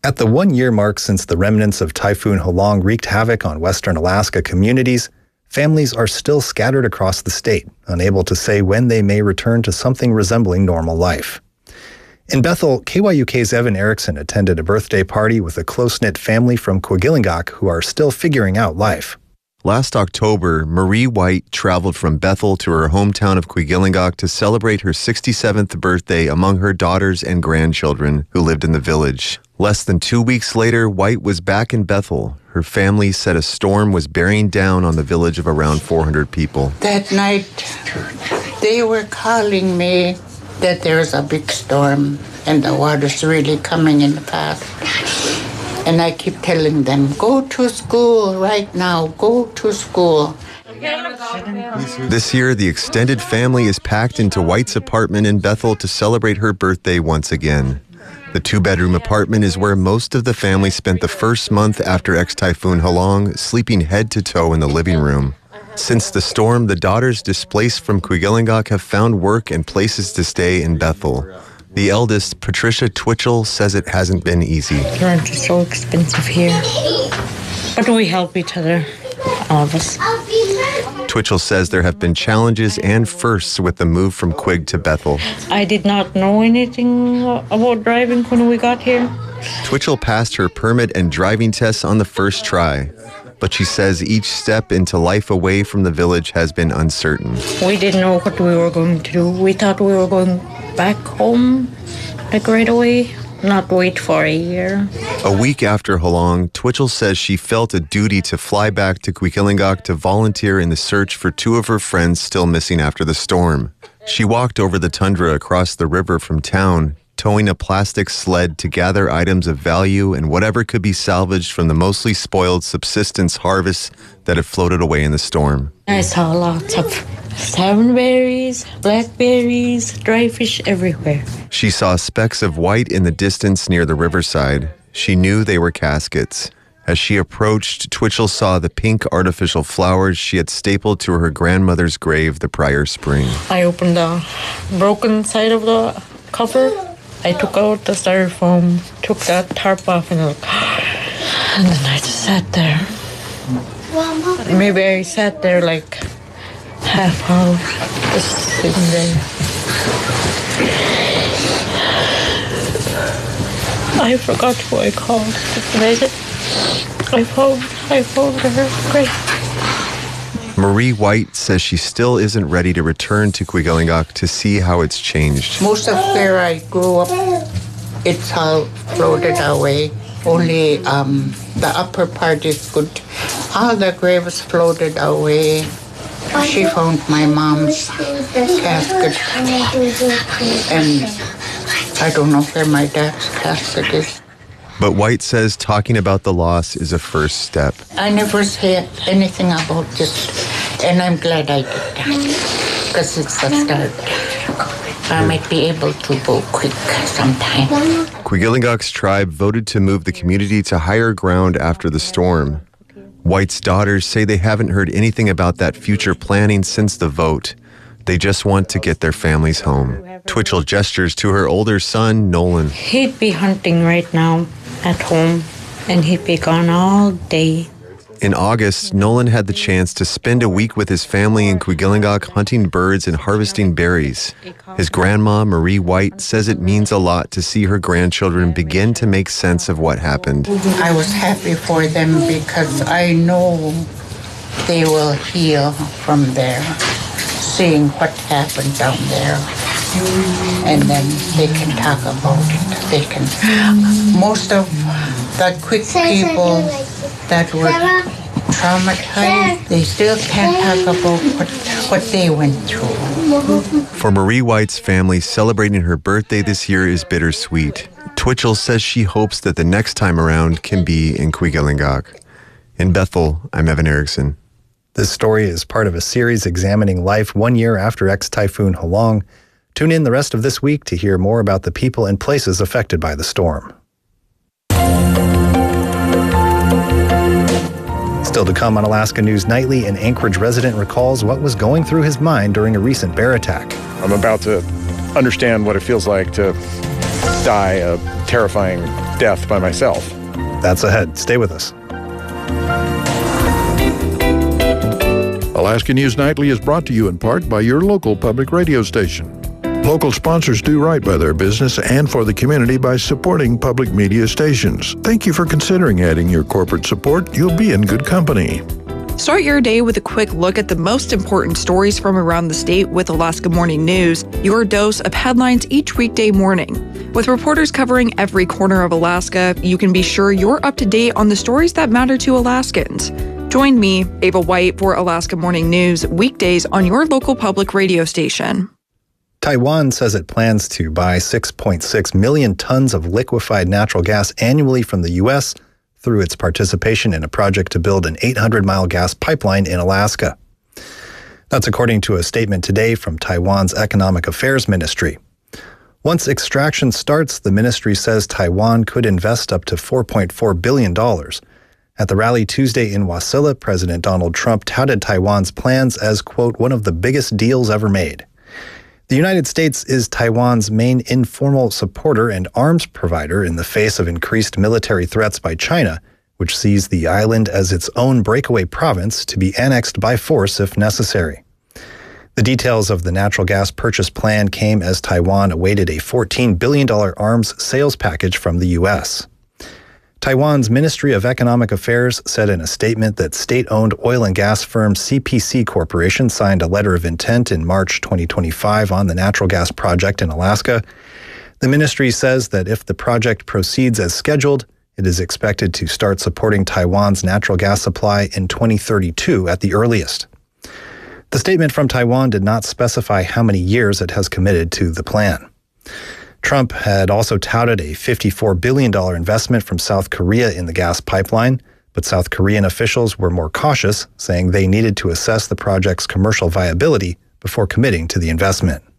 At the 1-year mark since the remnants of Typhoon Halong wreaked havoc on western Alaska communities, families are still scattered across the state, unable to say when they may return to something resembling normal life. In Bethel, KYUK's Evan Erickson attended a birthday party with a close-knit family from Kwigillingak who are still figuring out life. Last October, Marie White traveled from Bethel to her hometown of Kwigillingak to celebrate her 67th birthday among her daughters and grandchildren who lived in the village. Less than 2 weeks later, White was back in Bethel. Her family said a storm was bearing down on the village of around 400 people. That night, they were calling me that there's a big storm and the water's really coming in fast. And I keep telling them, go to school right now, go to school. This year, the extended family is packed into White's apartment in Bethel to celebrate her birthday once again. The 2-bedroom apartment is where most of the family spent the first month after ex-Typhoon Halong, sleeping head to toe in the living room. Since the storm, the daughters displaced from Kwigillingak have found work and places to stay in Bethel. The eldest, Patricia Twitchell, says it hasn't been easy. Rent is so expensive here, but we help each other, all of us. Twitchell says there have been challenges and firsts with the move from Quig to Bethel. I did not know anything about driving when we got here. Twitchell passed her permit and driving tests on the first try, but she says each step into life away from the village has been uncertain. We didn't know what we were going to do. We thought we were going back home, like right away, not wait for a year. A week after Halong, Twitchell says she felt a duty to fly back to Kwigillingak to volunteer in the search for 2 of her friends still missing after the storm. She walked over the tundra across the river from town, towing a plastic sled to gather items of value and whatever could be salvaged from the mostly spoiled subsistence harvests that had floated away in the storm. I saw lots of salmonberries, blackberries, dry fish everywhere. She saw specks of white in the distance near the riverside. She knew they were caskets. As she approached, Twitchell saw the pink artificial flowers she had stapled to her grandmother's grave the prior spring. I opened the broken side of the cover. I took out the styrofoam, took that tarp off, and then I just sat there. Maybe I sat there like half hour, just sitting there. I forgot who I called. I phoned her. Great. Marie White says she still isn't ready to return to Kwigillingak to see how it's changed. Most of where I grew up, it's all floated away. Only the upper part is good. All the graves floated away. She found my mom's casket. And I don't know where my dad's casket is. But White says talking about the loss is a first step. I never said anything about this, and I'm glad I did that, because it's a start. I might be able to go quick sometime. Kwigillingak's tribe voted to move the community to higher ground after the storm. White's daughters say they haven't heard anything about that future planning since the vote. They just want to get their families home. Twitchell gestures to her older son, Nolan. He'd be hunting right now at home, and he'd be gone all day. In August, Nolan had the chance to spend a week with his family in Kwigillingak hunting birds and harvesting berries. His grandma, Marie White, says it means a lot to see her grandchildren begin to make sense of what happened. I was happy for them because I know they will heal from there, seeing what happened down there. And then they can talk about it. They can. Most of the quick people that were traumatized, they still can't talk about what they went through. For Marie White's family, celebrating her birthday this year is bittersweet. Twitchell says she hopes that the next time around can be in Kwigillingak. In Bethel, I'm Evan Erickson. This story is part of a series examining life 1 year after ex-Typhoon Halong. Tune in the rest of this week to hear more about the people and places affected by the storm. Still to come on Alaska News Nightly, an Anchorage resident recalls what was going through his mind during a recent bear attack. I'm about to understand what it feels like to die a terrifying death by myself. That's ahead. Stay with us. Alaska News Nightly is brought to you in part by your local public radio station. Local sponsors do right by their business and for the community by supporting public media stations. Thank you for considering adding your corporate support. You'll be in good company. Start your day with a quick look at the most important stories from around the state with Alaska Morning News, your dose of headlines each weekday morning. With reporters covering every corner of Alaska, you can be sure you're up to date on the stories that matter to Alaskans. Join me, Ava White, for Alaska Morning News, weekdays on your local public radio station. Taiwan says it plans to buy 6.6 million tons of liquefied natural gas annually from the U.S. through its participation in a project to build an 800-mile gas pipeline in Alaska. That's according to a statement today from Taiwan's Economic Affairs Ministry. Once extraction starts, the ministry says Taiwan could invest up to $4.4 billion. At the rally Tuesday in Wasilla, President Donald Trump touted Taiwan's plans as, quote, one of the biggest deals ever made. The United States is Taiwan's main informal supporter and arms provider in the face of increased military threats by China, which sees the island as its own breakaway province to be annexed by force if necessary. The details of the natural gas purchase plan came as Taiwan awaited a $14 billion arms sales package from the U.S. Taiwan's Ministry of Economic Affairs said in a statement that state-owned oil and gas firm CPC Corporation signed a letter of intent in March 2025 on the natural gas project in Alaska. The ministry says that if the project proceeds as scheduled, it is expected to start supporting Taiwan's natural gas supply in 2032 at the earliest. The statement from Taiwan did not specify how many years it has committed to the plan. Trump had also touted a $54 billion investment from South Korea in the gas pipeline, but South Korean officials were more cautious, saying they needed to assess the project's commercial viability before committing to the investment.